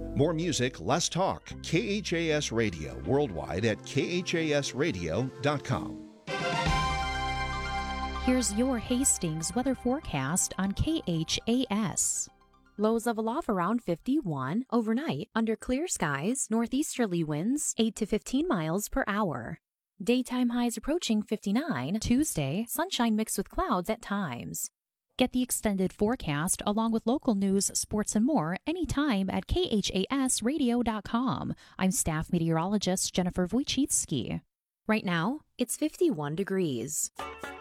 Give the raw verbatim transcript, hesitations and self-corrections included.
More music, less talk. K H A S Radio worldwide at K H A S radio dot com. Here's your Hastings weather forecast on K H A S. Lows of a low around fifty-one. Overnight, under clear skies, northeasterly winds eight to fifteen miles per hour. Daytime highs approaching fifty-nine. Tuesday, sunshine mixed with clouds at times. Get the extended forecast along with local news, sports, and more anytime at K H A S radio dot com. I'm staff meteorologist Jennifer Wojcicki. Right now, it's fifty-one degrees.